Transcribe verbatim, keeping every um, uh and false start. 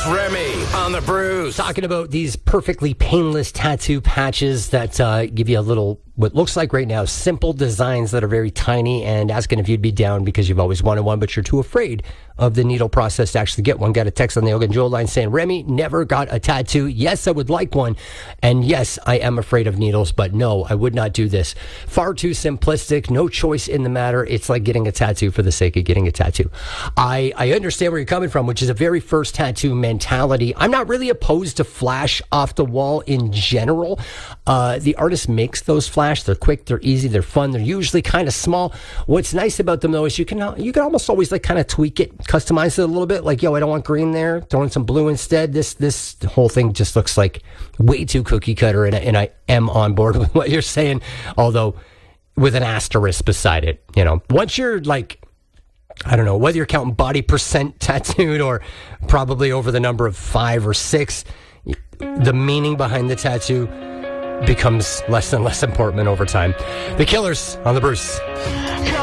It's Remy on the Bruce. Talking about these perfectly painless tattoo patches that uh, give you a little, what looks like right now, simple designs that are very tiny, and asking if you'd be down because you've always wanted one, but you're too afraid of the needle process to actually get one. Got a text on the Ogan Joel line saying, Remy, never got a tattoo. Yes, I would like one. And yes, I am afraid of needles, but no, I would not do this. Far too simplistic, no choice in the matter. It's like getting a tattoo for the sake of getting a tattoo. I, I understand where you're coming from, which is a very first tattoo mentality. I'm not really opposed to flash off the wall in general. Uh, the artist makes those flash. They're quick, they're easy, they're fun. They're usually kind of small. What's nice about them, though, is you can you can almost always like kind of tweak it, customize it a little bit. Like, yo, I don't want green there. Throw in some blue instead. This this whole thing just looks like way too cookie cutter, and, and I am on board with what you're saying, although with an asterisk beside it. You know, once you're like, I don't know, whether you're counting body percent tattooed or probably over the number of five or six, the meaning behind the tattoo becomes less and less important over time. The Killers on the Bruce.